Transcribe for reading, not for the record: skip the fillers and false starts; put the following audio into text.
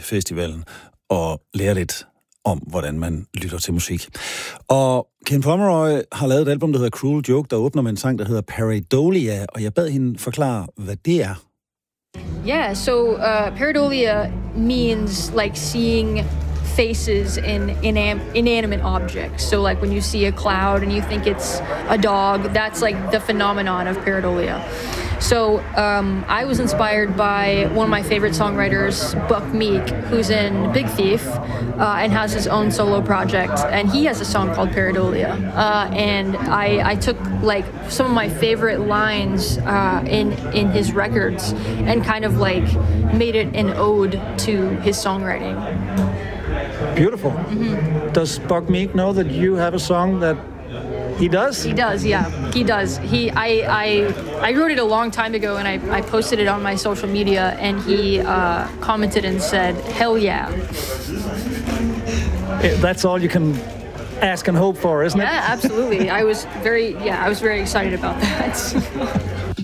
festivalen og lære lidt om, hvordan man lytter til musik. Og Ken Pomeroy har lavet et album, der hedder Cruel Joke, der åbner med en sang, der hedder Pareidolia, og jeg bad hende forklare, hvad det er. Yeah, so pareidolia means like seeing faces in inanimate objects. So like when you see a cloud and you think it's a dog, that's like the phenomenon of pareidolia. So I was inspired by one of my favorite songwriters, Buck Meek, who's in Big Thief and has his own solo project. And he has a song called Pareidolia. And I took like some of my favorite lines in his records and kind of like made it an ode to his songwriting. Beautiful. Mm-hmm. Does Buck Meek know that you have a song that he does? He does, yeah. He does. I wrote it a long time ago, and I posted it on my social media, and he commented and said, "Hell yeah." That's all you can ask and hope for, isn't it? Yeah, absolutely. I was very excited about that.